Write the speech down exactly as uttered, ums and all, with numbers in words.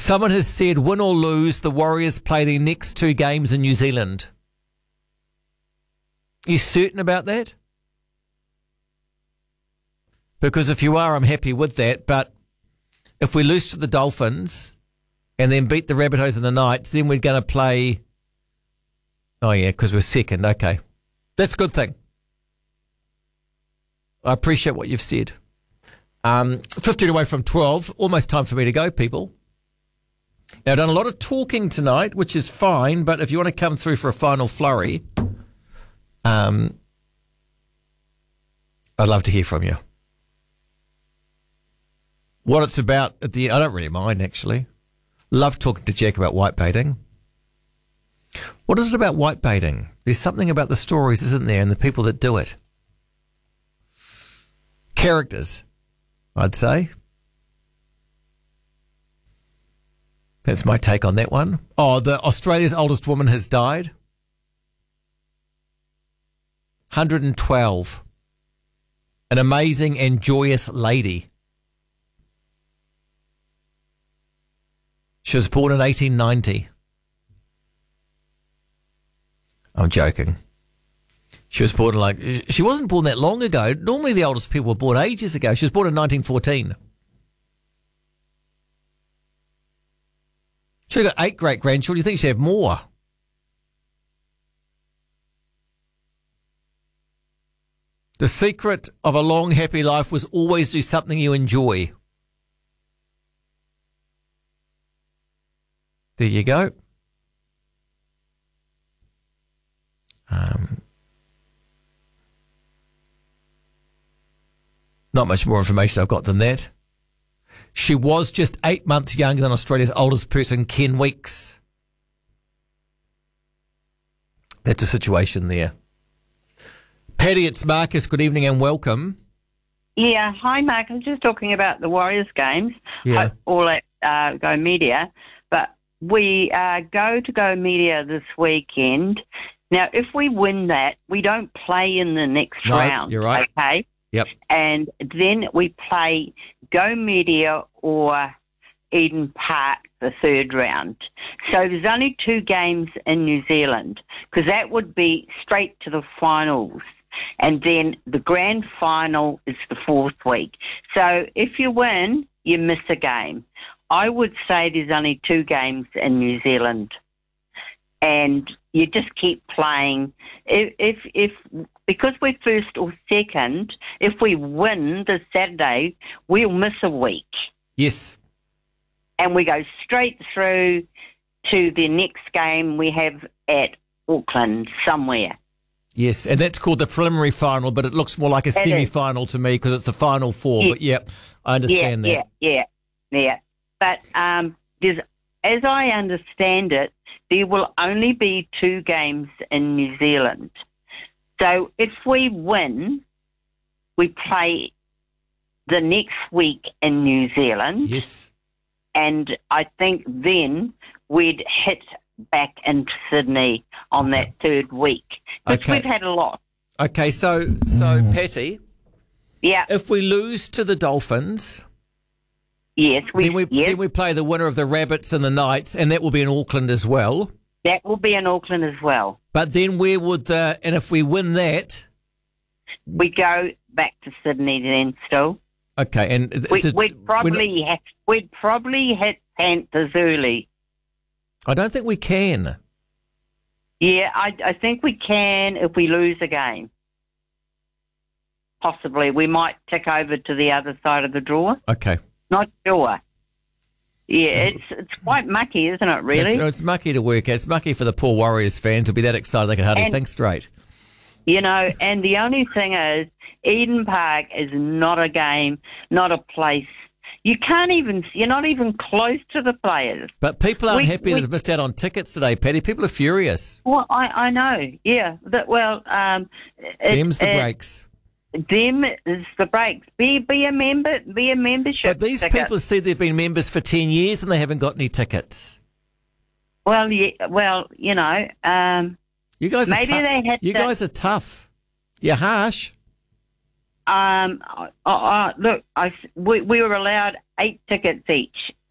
Someone has said, win or lose, the Warriors play their next two games in New Zealand. Are you certain about that? Because if you are, I'm happy with that. But if we lose to the Dolphins and then beat the Rabbitohs and the Knights, then we're going to play... Oh, yeah, because we're second. Okay. That's a good thing. I appreciate what you've said. Um, fifteen away from twelve. Almost time for me to go, people. Now, I've done a lot of talking tonight, which is fine, but if you want to come through for a final flurry, um, I'd love to hear from you. What it's about at the I don't really mind, actually. Love talking to Jack about white baiting. What is it about white baiting? There's something about the stories, isn't there, and the people that do it. Characters, I'd say. That's my take on that one. Oh, the Australia's oldest woman has died. one hundred twelve. An amazing and joyous lady. She was born in eighteen ninety. I'm joking. She was born like... She wasn't born that long ago. Normally the oldest people were born ages ago. She was born in nineteen fourteen. She's got eight great-grandchildren. You think she'd have more? The secret of a long, happy life was always do something you enjoy. There you go. Um, not much more information I've got than that. She was just eight months younger than Australia's oldest person, Ken Weeks. That's the situation there. Paddy, it's Marcus. Good evening and welcome. Yeah, hi, Mark. I'm just talking about the Warriors games, Yeah. uh, all at uh, Go Media. But we uh, go to Go Media this weekend. Now, if we win that, we don't play in the next No, round. you're right. Okay? Yep. And then we play Go Media or Eden Park the third round. So there's only two games in New Zealand because that would be straight to the finals. And then the grand final is the fourth week. So if you win, you miss a game. I would say there's only two games in New Zealand. And you just keep playing. If, if, if because we're first or second, if we win this Saturday, we'll miss a week. Yes. And we go straight through to the next game we have at Auckland somewhere. Yes, and that's called the preliminary final, but it looks more like a It is. semi-final to me because it's the final four. Yeah. But, yep, I understand yeah, that. Yeah, yeah, yeah. But um, there's, as I understand it, there will only be two games in New Zealand. So if we win, we play the next week in New Zealand. Yes. And I think then we'd hit back into Sydney on that third week. Because Okay. we've had a lot. Okay, so, so Patty, Yeah, if we lose to the Dolphins... yes. We, Then we yes, then we play the winner of the Rabbits and the Knights, and that will be in Auckland as well. that will be in Auckland as well. But then where would the and if we win that, We go back to Sydney then still. okay, and We, it's a- we'd we're probably ha- we'd probably hit Panthers early. not- I don't think we can. Yeah, I, I think we can if we lose a game. Possibly. We might tick over to the other side of the draw. Okay, Not sure. Yeah, it's it's quite mucky, isn't it, really? it's, it's mucky to work out. It's mucky for the poor Warriors fans to be that excited they can hardly And- think straight. You know, and the only thing is, Eden Park is not a game, not a place. You can't even, you're not even close to the players. But people aren't We- happy we- that they've missed out on tickets today, Paddy. People are furious. Well, I, I know, yeah. That, well, um, it, Them's the it- breaks. Them is the breaks. Be be a member. Be a membership. But these ticket. people said they've been members for ten years and they haven't got any tickets. Well, yeah, well, you know, um, You guys are maybe tough. they had. You to, guys are tough. You're harsh. Um, uh, uh, look, I we, we were allowed eight tickets each.